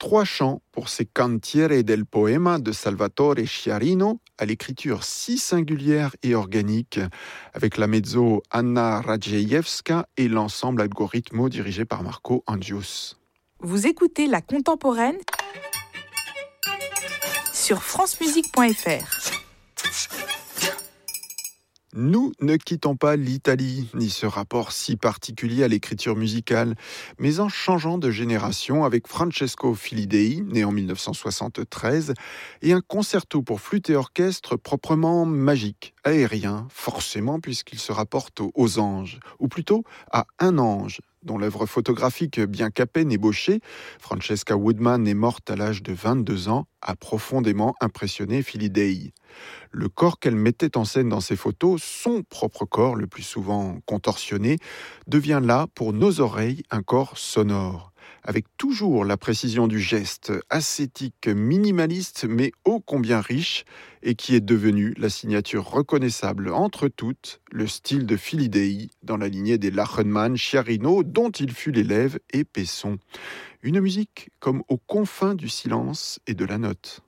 3 chants pour ces cantiere del poema de Salvatore Sciarrino, à l'écriture si singulière et organique, avec la mezzo Anna Radziejewska et l'ensemble Algoritmo dirigé par Marco Angius. Vous écoutez La Contemporaine sur francemusique.fr. Nous ne quittons pas l'Italie, ni ce rapport si particulier à l'écriture musicale, mais en changeant de génération avec Francesco Filidei, né en 1973, et un concerto pour flûte et orchestre proprement magique, aérien, forcément puisqu'il se rapporte aux anges, ou plutôt à un ange, dont l'œuvre photographique bien qu'à peine ébauchée, Francesca Woodman est morte à l'âge de 22 ans, a profondément impressionné Filidei. Le corps qu'elle mettait en scène dans ses photos, son propre corps, le plus souvent contorsionné, devient là, pour nos oreilles, un corps sonore, avec toujours la précision du geste, ascétique, minimaliste, mais ô combien riche, et qui est devenu la signature reconnaissable entre toutes, le style de Filidei, dans la lignée des Lachenmann, Sciarrino, dont il fut l'élève, et Pesson. Une musique comme aux confins du silence et de la note.